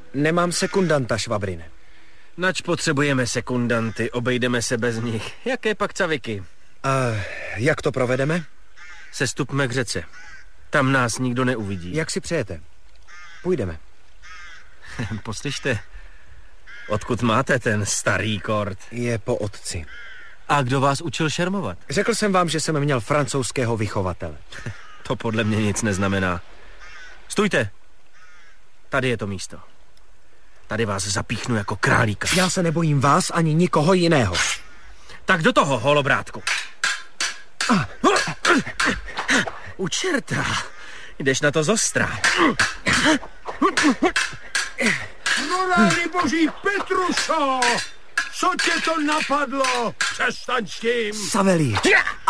Nemám sekundanta, Švabrine. Nač potřebujeme sekundanty, obejdeme se bez nich. Jaké pak caviky? A jak to provedeme? Sestupme k řece. Tam nás nikdo neuvidí. Jak si přejete? Půjdeme. Poslyšte, odkud máte ten starý kort? Je po otci. A kdo vás učil šermovat? Řekl jsem vám, že jsem měl francouzského vychovatele. To podle mě nic neznamená. Stůjte! Tady je to místo. Tady vás zapíchnu jako králíka. Já se nebojím vás ani nikoho jiného. Tak do toho, holobrátku. U čerta. Jdeš na to zostra. Morální boží Petrušo! Co tě to napadlo? Přestaň s tím! Savelíč!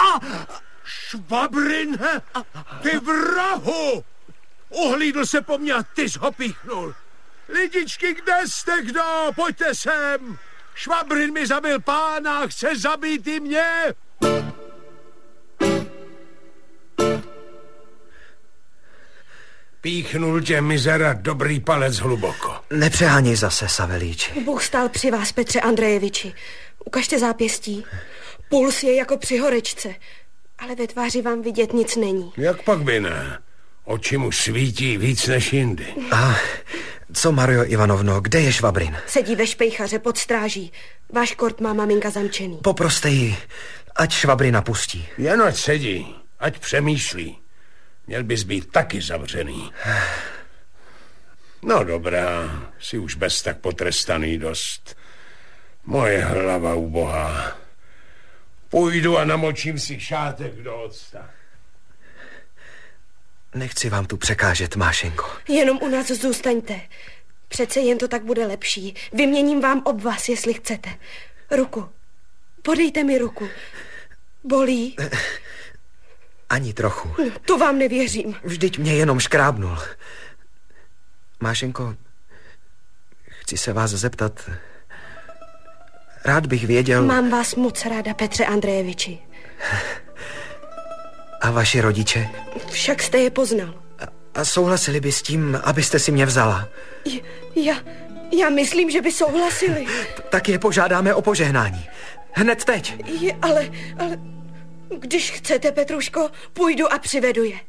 Švabrin, ty vrahu! Uhlídl se po mně a ty jsi ho píchnul. Lidičky, kde jste kdo? Pojďte sem! Švabrin mi zabil pána, chce zabít i mě! Píchnul tě, mizera, dobrý palec hluboko. Nepřeháněj zase, Savelíči. Bůh stál při vás, Petře Andrejeviči. Ukažte zápěstí. Puls je jako při horečce, ale ve tváři vám vidět nic není. Jak pak by ne? Oči mu svítí víc než jindy. A co, Mario Ivanovno, kde je Švabrin? Sedí ve špejchaře pod stráží. Váš kort má maminka zamčený. Poproste ji, ať Švabrina pustí. Jen ať sedí, ať přemýšlí. Měl bys být taky zavřený. No dobrá, jsi už bez tak potrestaný dost. Moje hlava ubohá. Půjdu a namočím si šátek do octa. Nechci vám tu překážet, Mášenko. Jenom u nás zůstaňte. Přece jen to tak bude lepší. Vyměním vám obvaz, jestli chcete. Ruku. Podejte mi ruku. Bolí? Ani trochu. To vám nevěřím. Vždyť mě jenom škrábnul. Mášenko, chci se vás zeptat. Rád bych věděl... Mám vás moc ráda, Petře Andrejeviči. A vaši rodiče? Však jste je poznal. A souhlasili by s tím, abyste si mě vzala? Já myslím, že by souhlasili. Tak je požádáme o požehnání. Hned teď. Ale... Když chcete, Petruško, půjdu a přivedu je.